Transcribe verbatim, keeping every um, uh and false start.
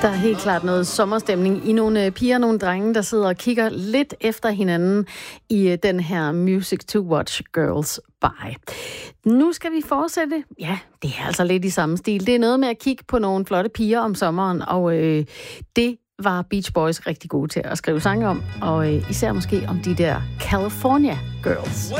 Der er helt klart noget sommerstemning i nogle piger og nogle drenge, der sidder og kigger lidt efter hinanden i den her Music to Watch Girls By. Nu skal vi fortsætte. Ja, det er altså lidt i samme stil. Det er noget med at kigge på nogle flotte piger om sommeren, og øh, det var Beach Boys rigtig gode til at skrive sange om, og øh, især måske om de der California Girls.